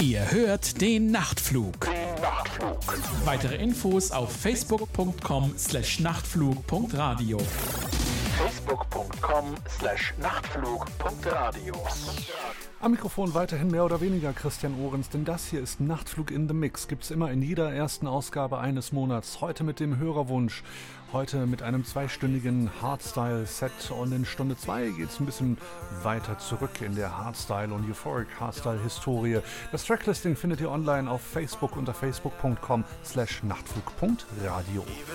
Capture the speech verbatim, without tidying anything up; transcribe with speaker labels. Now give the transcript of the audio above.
Speaker 1: Ihr hört den Nachtflug.
Speaker 2: Den Nachtflug.
Speaker 1: Weitere Infos auf facebook punkt com slash nachtflug punkt radio.
Speaker 2: facebook punkt com slash nachtflug punkt radio.
Speaker 3: Am Mikrofon weiterhin mehr oder weniger Christian Ohrens, denn das hier ist Nachtflug in the Mix. Gibt's immer in jeder ersten Ausgabe eines Monats. Heute mit dem Hörerwunsch. Heute mit einem zweistündigen Hardstyle-Set und in Stunde zwei geht's ein bisschen weiter zurück in der Hardstyle- und Euphoric-Hardstyle-Historie. Das Tracklisting findet ihr online auf Facebook unter facebook punkt com slash nachtflug punkt radio.